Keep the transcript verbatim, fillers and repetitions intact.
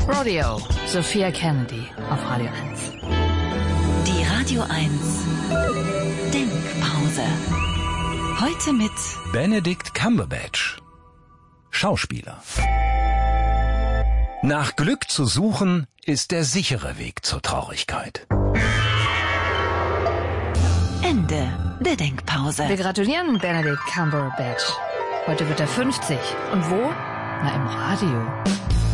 Rodeo, Sophia Kennedy auf Radio eins. Die Radio eins Denkpause. Heute mit Benedict Cumberbatch, Schauspieler. Nach Glück zu suchen, ist der sichere Weg zur Traurigkeit. Ende der Denkpause. Wir gratulieren Benedict Cumberbatch. Heute wird er fünfzig. Und wo? Na, im Radio.